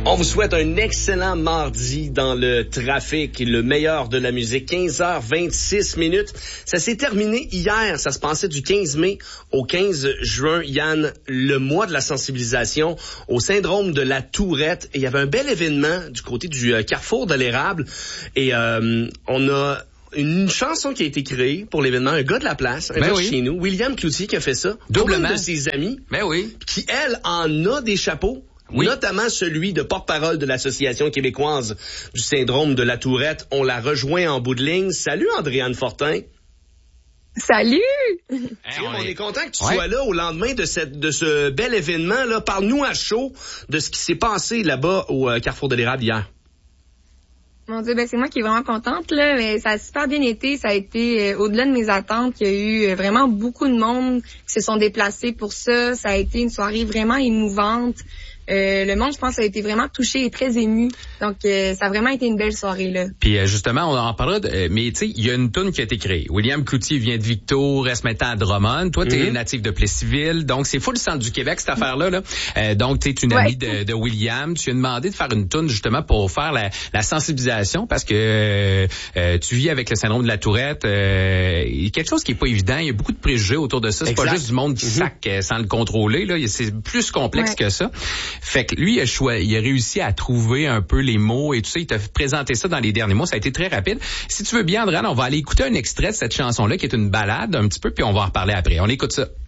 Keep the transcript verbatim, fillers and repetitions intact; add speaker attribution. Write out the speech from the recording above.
Speaker 1: On vous souhaite un excellent mardi dans le trafic, le meilleur de la musique, quinze heures vingt-six minutes. Ça s'est terminé hier, ça se passait du quinze mai au quinze juin, Yann, le mois de la sensibilisation au syndrome de la Tourette. Et il y avait un bel événement du côté du euh, Carrefour de l'Érable. Et euh, on a une chanson qui a été créée pour l'événement, un gars de la place, un
Speaker 2: ben
Speaker 1: gars
Speaker 2: oui.
Speaker 1: chez nous, William Cloutier, qui a fait ça.
Speaker 2: Doublement.
Speaker 1: Pour une de ses amies,
Speaker 2: Ben oui.
Speaker 1: qui, elle, en a des chapeaux. Oui. Notamment celui de porte-parole de l'Association québécoise du syndrome de la Tourette. On l'a rejoint en bout de ligne. Salut, Andréane Fortin.
Speaker 3: Salut!
Speaker 1: Hey, on, on est, est content que tu
Speaker 2: ouais.
Speaker 1: sois là au lendemain de cette de ce bel événement. Là. Parle-nous à chaud de ce qui s'est passé là-bas au euh, Carrefour de l'Érable hier.
Speaker 3: Mon Dieu, ben c'est moi qui est vraiment contente, là. Mais ça a super bien été. Ça a été euh, au-delà de mes attentes. Il y a eu euh, vraiment beaucoup de monde qui se sont déplacés pour ça. Ça a été une soirée vraiment émouvante. Euh, le monde, je pense, a été vraiment touché et très ému. Donc, euh, ça a vraiment été une belle soirée, là.
Speaker 2: Puis euh, justement, on en parlera, de, euh, mais tu sais, il y a une toune qui a été créée. William Cloutier vient de Victo, reste maintenant à Drummond. Toi, t'es mm-hmm. natif de Plessisville, donc c'est full centre du Québec, cette affaire-là. Là. Euh, donc, t'es une ouais. amie de, de William. Tu as demandé de faire une toune justement pour faire la, la sensibilisation parce que euh, tu vis avec le syndrome de la Tourette. Euh, il y a quelque chose qui est pas évident. Il y a beaucoup de préjugés autour de ça. C'est exact. Pas juste du monde qui mm-hmm. sac euh, sans le contrôler. Là, c'est plus complexe ouais. que ça. Fait que lui, il a, choi- il a réussi à trouver un peu les mots et tout ça. Il t'a présenté ça dans les derniers mois. Ça a été très rapide. Si tu veux bien, Andréane, on va aller écouter un extrait de cette chanson-là qui est une balade un petit peu, puis on va en reparler après. On écoute ça.